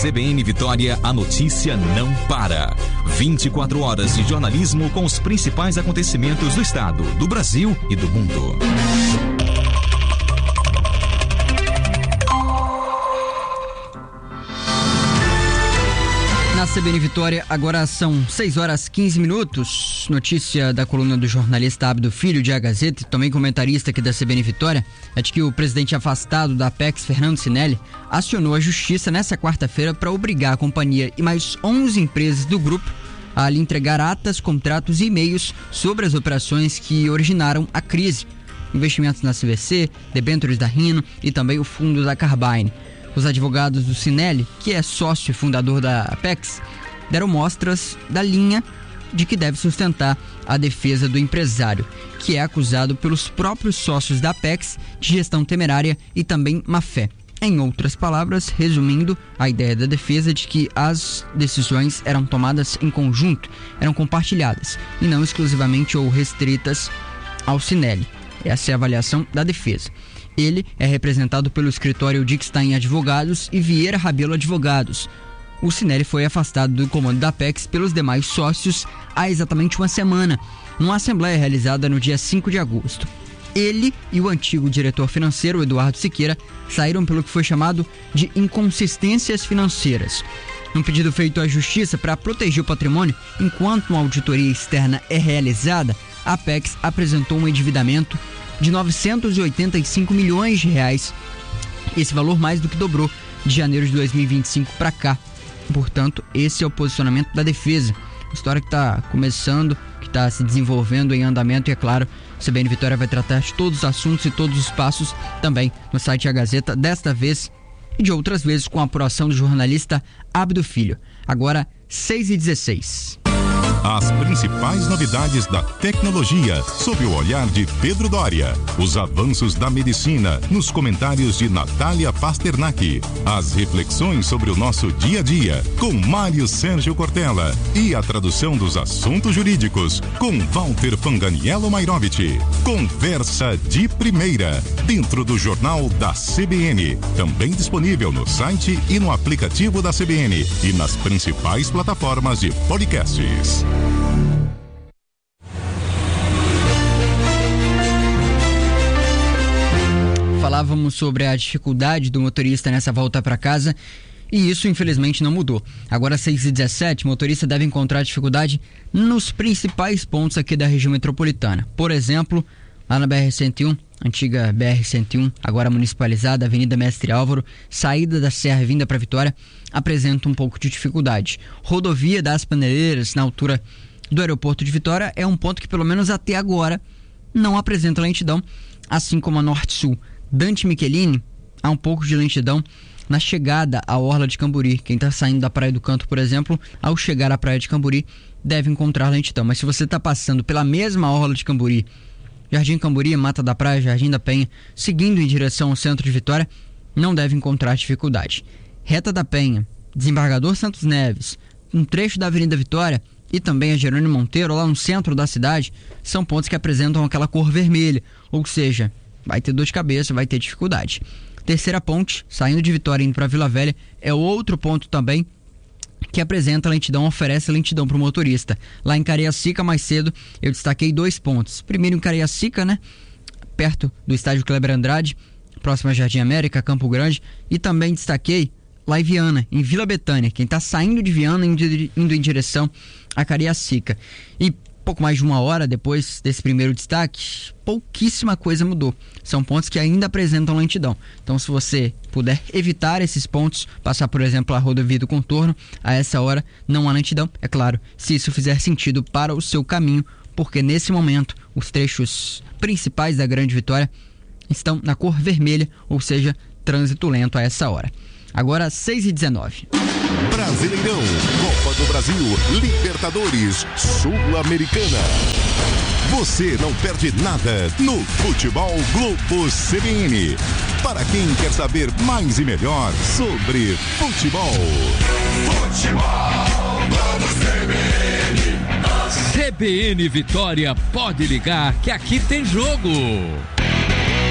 CBN Vitória, a notícia não para. 24 horas de jornalismo com os principais acontecimentos do estado, do Brasil e do mundo. Na CBN Vitória, agora são 6 horas 15 minutos. Notícia da coluna do jornalista Abdo Filho, de A Gazeta, e também comentarista aqui da CBN Vitória, é de que o presidente afastado da Apex, Fernando Sinelli, acionou a justiça nesta quarta-feira para obrigar a companhia e mais 11 empresas do grupo a lhe entregar atas, contratos e e-mails sobre as operações que originaram a crise. Investimentos na CVC, debêntures da Rino e também o fundo da Carbine. Os advogados do Sinelli, que é sócio e fundador da Apex, deram mostras da linha de que deve sustentar a defesa do empresário, que é acusado pelos próprios sócios da Apex de gestão temerária e também má-fé. Em outras palavras, resumindo, a ideia da defesa é de que as decisões eram tomadas em conjunto, eram compartilhadas e não exclusivamente ou restritas ao Sinelli. Essa é a avaliação da defesa. Ele é representado pelo escritório Dickstein Advogados e Vieira Rabelo Advogados. O Sinelli foi afastado do comando da Apex pelos demais sócios há exatamente uma semana, numa assembleia realizada no dia 5 de agosto. Ele e o antigo diretor financeiro, Eduardo Siqueira, saíram pelo que foi chamado de inconsistências financeiras. Num pedido feito à Justiça para proteger o patrimônio enquanto uma auditoria externa é realizada, a Apex apresentou um endividamento de 985 milhões de reais. Esse valor mais do que dobrou de janeiro de 2025 para cá. Portanto, esse é o posicionamento da defesa. Uma história que está começando, que está se desenvolvendo em andamento e, é claro, a CBN Vitória vai tratar de todos os assuntos e todos os passos também no site A Gazeta, desta vez e de outras vezes com a apuração do jornalista Abdo Filho. Agora, 6h16. As principais novidades da tecnologia, sob o olhar de Pedro Doria. Os avanços da medicina, nos comentários de Natália Pasternak. As reflexões sobre o nosso dia a dia, com Mário Sérgio Cortella. E a tradução dos assuntos jurídicos, com Walter Fanganiello Mairovich. Conversa de primeira, dentro do Jornal da CBN. Também disponível no site e no aplicativo da CBN. E nas principais plataformas de podcasts. Falávamos sobre a dificuldade do motorista nessa volta para casa e isso infelizmente não mudou. Agora 6h17, o motorista deve encontrar dificuldade nos principais pontos aqui da região metropolitana. Por exemplo, lá na BR-101, antiga BR-101, agora municipalizada, Avenida Mestre Álvaro, saída da Serra vinda para Vitória, apresenta um pouco de dificuldade. Rodovia das Paneleiras, na altura do aeroporto de Vitória, é um ponto que pelo menos até agora não apresenta lentidão, assim como a Norte-Sul. Dante Michelini, há um pouco de lentidão na chegada à Orla de Camburi. Quem está saindo da Praia do Canto, por exemplo, ao chegar à Praia de Camburi, deve encontrar lentidão. Mas se você está passando pela mesma Orla de Camburi, Jardim Camburi, Mata da Praia, Jardim da Penha, seguindo em direção ao centro de Vitória, não deve encontrar dificuldade. Reta da Penha, Desembargador Santos Neves, um trecho da Avenida Vitória e também a Jerônimo Monteiro, lá no centro da cidade, são pontos que apresentam aquela cor vermelha, ou seja, vai ter dor de cabeça, vai ter dificuldade. Terceira ponte, saindo de Vitória indo para Vila Velha, é outro ponto também que apresenta lentidão, oferece lentidão para o motorista. Lá em Cariacica, mais cedo, eu destaquei 2 pontos. Primeiro em Cariacica, né? Perto do estádio Kleber Andrade, próximo a Jardim América, Campo Grande, e também destaquei lá em Viana, em Vila Betânia, quem está saindo de Viana indo em direção a Cariacica. E pouco mais de uma hora depois desse primeiro destaque, pouquíssima coisa mudou. São pontos que ainda apresentam lentidão. Então, se você puder evitar esses pontos, passar, por exemplo, a rodovia do contorno, a essa hora não há lentidão. É claro, se isso fizer sentido para o seu caminho, porque nesse momento os trechos principais da Grande Vitória estão na cor vermelha, ou seja, trânsito lento a essa hora. Agora 6h19. Brasileirão, Copa do Brasil, Libertadores, Sul-Americana. Você não perde nada no Futebol Globo CBN. Para quem quer saber mais e melhor sobre futebol. Futebol Globo CBN. CBN Vitória, pode ligar que aqui tem jogo.